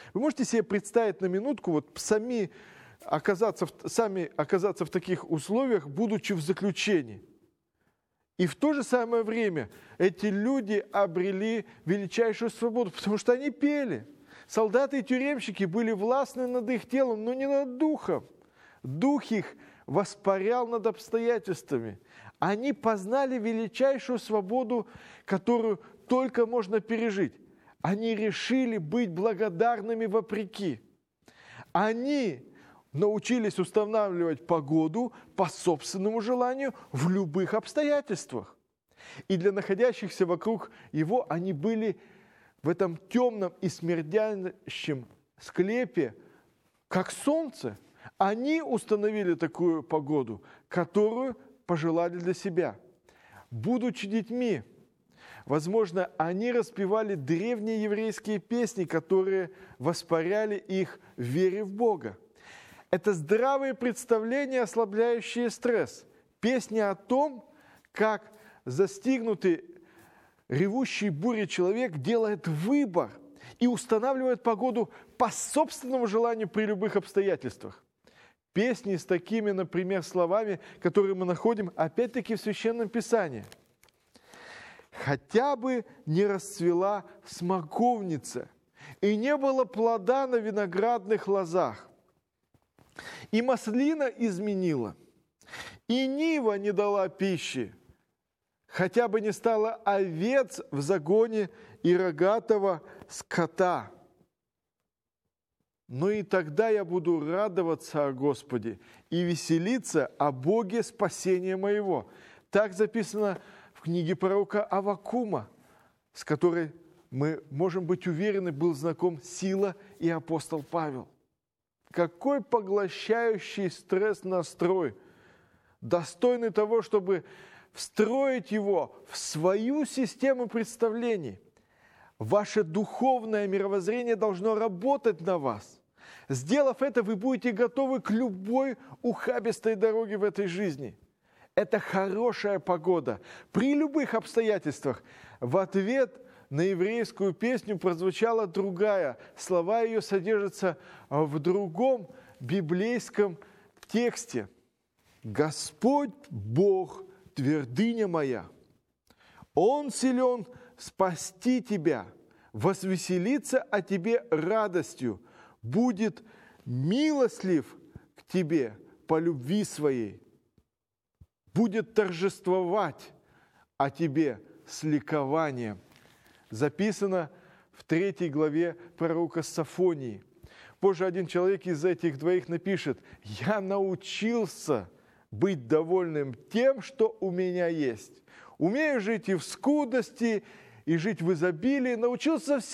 Вы можете себе представить на минутку, вот сами оказаться в таких условиях, будучи в заключении. И в то же самое время эти люди обрели величайшую свободу, потому что они пели. Солдаты и тюремщики были властны над их телом, но не над духом. Дух их воспарял над обстоятельствами. Они познали величайшую свободу, которую только можно пережить. Они решили быть благодарными вопреки. Они научились устанавливать погоду по собственному желанию в любых обстоятельствах. И для находящихся вокруг его они были в этом темном и смердящем склепе, как солнце. Они установили такую погоду, которую пожелали для себя. Будучи детьми, возможно, они распевали древние еврейские песни, которые воспаряли их в вере в Бога. Это здравые представления, ослабляющие стресс. Песни о том, как застигнутый ревущей бурей человек делает выбор и устанавливает погоду по собственному желанию при любых обстоятельствах. Песни с такими, например, словами, которые мы находим опять-таки в Священном Писании. «Хотя бы не расцвела смоковница, и не было плода на виноградных лозах, и маслина изменила, и нива не дала пищи, хотя бы не стало овец в загоне и рогатого скота. Но и тогда я буду радоваться о Господе и веселиться о Боге спасения моего». Так записано в книге пророка Аввакума, с которой мы можем быть уверены, был знаком Сила и апостол Павел. Какой поглощающий стресс настрой, достойный того, чтобы встроить его в свою систему представлений. Ваше духовное мировоззрение должно работать на вас. Сделав это, вы будете готовы к любой ухабистой дороге в этой жизни. Это хорошая погода. При любых обстоятельствах. В ответ на еврейскую песню прозвучала другая. Слова ее содержатся в другом библейском тексте. «Господь Бог, твердыня моя, Он силен спасти тебя, возвеселиться о тебе радостью, будет милостлив к тебе по любви своей, будет торжествовать о тебе с ликованием». Записано в 3 главе пророка Софонии. Позже один человек из этих двоих напишет: «Я научился быть довольным тем, что у меня есть. Умею жить и в скудости, и жить в изобилии, научился всему».